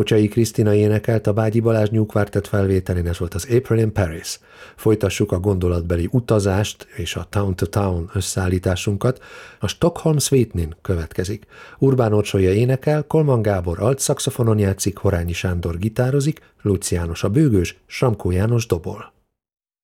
Pocsai Krisztina énekelt a Bágyi Balázs Nyújtvártett felvételén, ez volt az April in Paris. Folytassuk a gondolatbeli utazást és a Town to Town összeállításunkat. A Stockholm Suite-nin következik. Urbán Orsolya énekel, Kolman Gábor altszaxofonon játszik, Horányi Sándor gitározik, Luciános a bőgős, Samkó János dobol.